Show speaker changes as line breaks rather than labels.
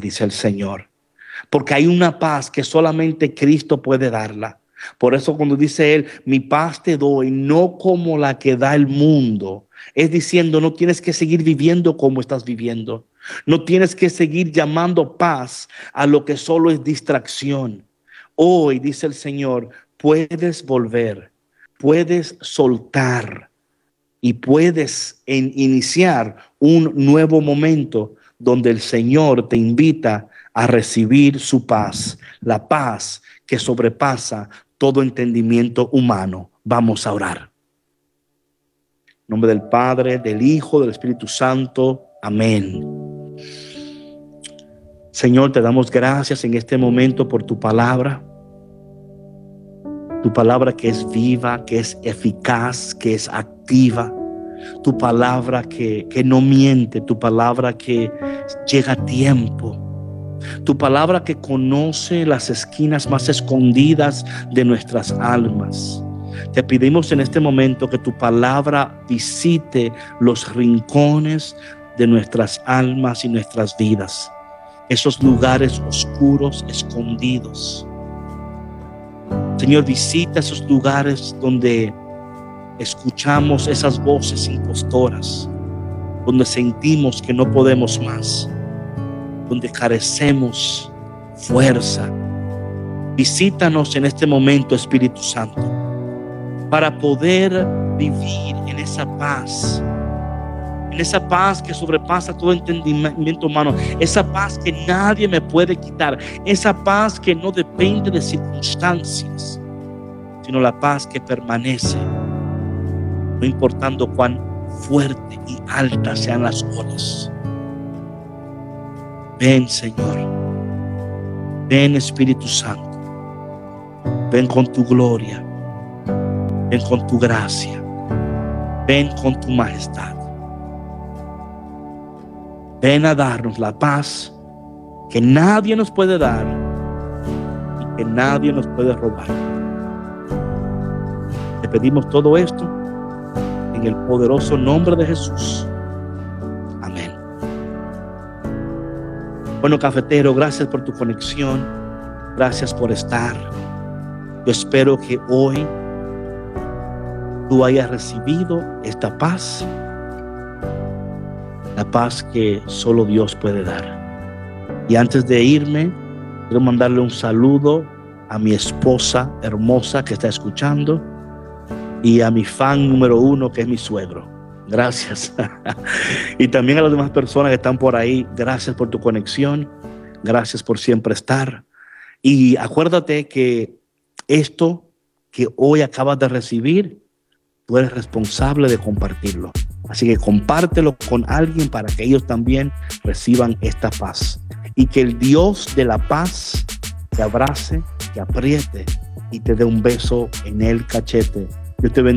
dice el Señor. Porque hay una paz que solamente Cristo puede darla. Por eso cuando dice Él, mi paz te doy, no como la que da el mundo. Es diciendo, no tienes que seguir viviendo como estás viviendo. No tienes que seguir llamando paz a lo que solo es distracción. Hoy, dice el Señor, puedes volver, puedes soltar y puedes iniciar un nuevo momento donde el Señor te invita a recibir su paz, la paz que sobrepasa todo entendimiento humano. Vamos a orar. En nombre del Padre, del Hijo, del Espíritu Santo. Amén. Señor, te damos gracias en este momento por tu palabra. Tu palabra que es viva, que es eficaz, que es activa. Tu palabra que no miente. Tu palabra que llega a tiempo. Tu palabra que conoce las esquinas más escondidas de nuestras almas. Te pedimos en este momento que tu palabra visite los rincones de nuestras almas y nuestras vidas. Esos lugares oscuros, escondidos. Señor, visita esos lugares donde escuchamos esas voces impostoras, donde sentimos que no podemos más, donde carecemos fuerza. Visítanos en este momento, Espíritu Santo, para poder vivir en esa paz que sobrepasa todo entendimiento humano, esa paz que nadie me puede quitar, esa paz que no depende de circunstancias, sino la paz que permanece, no importando cuán fuerte y altas sean las olas. Ven, Señor, ven, Espíritu Santo, ven con tu gloria, ven con tu gracia, ven con tu majestad. Ven a darnos la paz que nadie nos puede dar y que nadie nos puede robar. Te pedimos todo esto en el poderoso nombre de Jesús. Amén. Bueno, cafetero, gracias por tu conexión. Gracias por estar. Yo espero que hoy tú hayas recibido esta paz. La paz que solo Dios puede dar. Y antes de irme, quiero mandarle un saludo a mi esposa hermosa que está escuchando y a mi fan número 1 que es mi suegro. Gracias. Y también a las demás personas que están por ahí. Gracias por tu conexión. Gracias por siempre estar. Y acuérdate que esto que hoy acabas de recibir, tú eres responsable de compartirlo. Así que compártelo con alguien para que ellos también reciban esta paz. Y que el Dios de la paz te abrace, te apriete y te dé un beso en el cachete. Dios te bendiga.